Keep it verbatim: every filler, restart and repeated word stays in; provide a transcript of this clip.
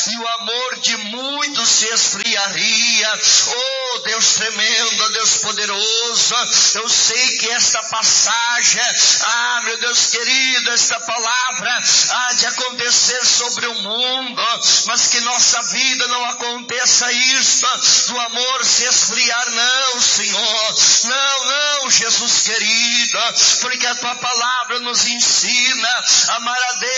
e o amor de muitos se esfriaria. Oh, Deus tremendo, Deus poderoso, eu sei que esta passagem, ah, meu Deus querido, esta palavra há de acontecer sobre o mundo, mas que nossa vida não aconteça isto, do amor se esfriar, não, Senhor, não, não, Jesus querido, porque a tua palavra nos ensina a amar a Deus